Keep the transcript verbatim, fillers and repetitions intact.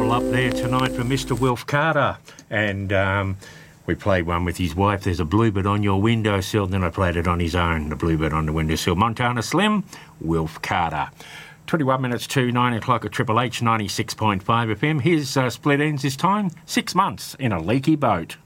Double up there tonight for Mister Wilf Carter. And um, we played one with his wife, There's a Bluebird on Your Windowsill. Then I played it on his own, The Bluebird on the Windowsill. Montana Slim, Wilf Carter. twenty-one minutes to nine o'clock at Triple H ninety-six point five F M. Here's uh, Split Ends this time. Six months in a leaky boat.